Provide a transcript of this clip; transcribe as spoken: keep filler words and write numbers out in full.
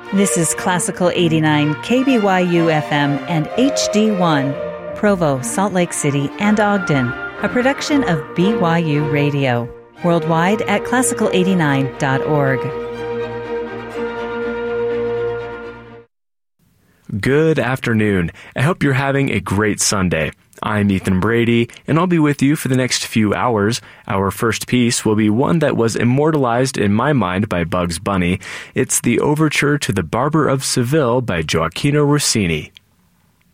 This is Classical eighty-nine, K B Y U F M and H D one, Provo, Salt Lake City, and Ogden, a production of B Y U Radio. Worldwide at classical eighty-nine dot org. Good afternoon. I hope you're having a great Sunday. I'm Ethan Brady, and I'll be with you for the next few hours. Our first piece will be one that was immortalized in my mind by Bugs Bunny. It's the Overture to the Barber of Seville by Gioachino Rossini.